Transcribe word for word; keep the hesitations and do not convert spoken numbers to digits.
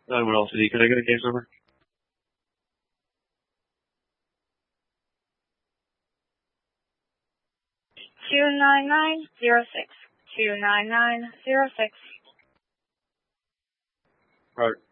nine one L C D. Can I get a case number? Two nine nine zero six. Two nine nine zero six. Right.